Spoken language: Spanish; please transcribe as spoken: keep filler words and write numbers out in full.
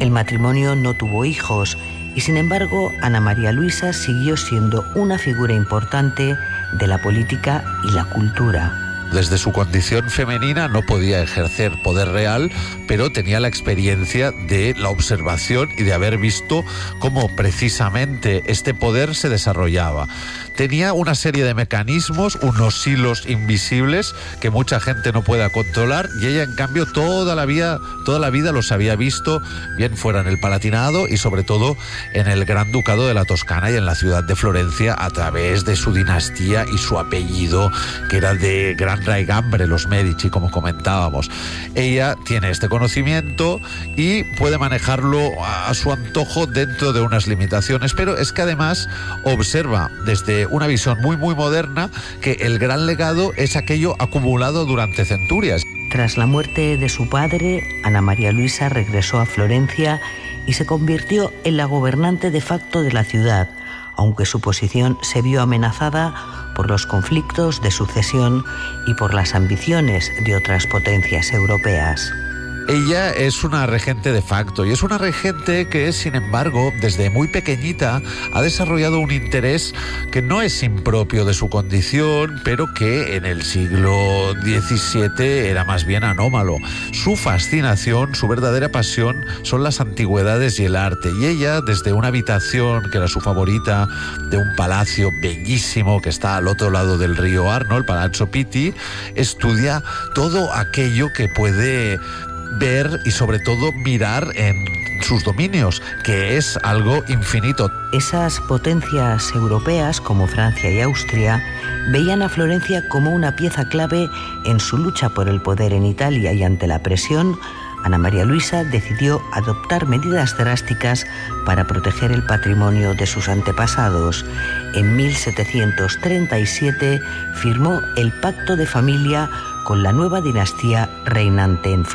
El matrimonio no tuvo hijos y, sin embargo, Ana María Luisa siguió siendo una figura importante de la política y la cultura. Desde su condición femenina no podía ejercer poder real, pero tenía la experiencia de la observación y de haber visto cómo precisamente este poder se desarrollaba. Tenía una serie de mecanismos, unos hilos invisibles que mucha gente no pueda controlar, y ella, en cambio, toda la vida, toda la vida los había visto, bien fuera en el Palatinado y sobre todo en el Gran Ducado de la Toscana y en la ciudad de Florencia, a través de su dinastía y su apellido, que era de gran raigambre, los Medici, como comentábamos. Ella tiene este conocimiento y puede manejarlo a su antojo dentro de unas limitaciones, pero es que además observa desde una visión muy muy moderna que el gran legado es aquello acumulado durante centurias. Tras la muerte de su padre, Ana María Luisa regresó a Florencia y se convirtió en la gobernante de facto de la ciudad, aunque su posición se vio amenazada por los conflictos de sucesión y por las ambiciones de otras potencias europeas. Ella es una regente de facto y es una regente que, sin embargo, desde muy pequeñita ha desarrollado un interés que no es impropio de su condición, pero que en el siglo diecisiete era más bien anómalo. Su fascinación, su verdadera pasión son las antigüedades y el arte, y ella, desde una habitación que era su favorita de un palacio bellísimo que está al otro lado del río Arno, el Palazzo Pitti, estudia todo aquello que puede ver y sobre todo mirar en sus dominios, que es algo infinito. Esas potencias europeas como Francia y Austria veían a Florencia como una pieza clave en su lucha por el poder en Italia, y ante la presión, Ana María Luisa decidió adoptar medidas drásticas para proteger el patrimonio de sus antepasados. En mil setecientos treinta y siete firmó el Pacto de Familia con la nueva dinastía reinante en Florencia.